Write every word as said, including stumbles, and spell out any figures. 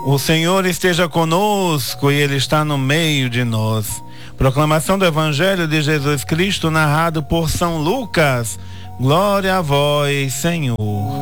O Senhor esteja conosco e Ele está no meio de nós. Proclamação do Evangelho de Jesus Cristo narrado por São Lucas. Glória a vós, Senhor.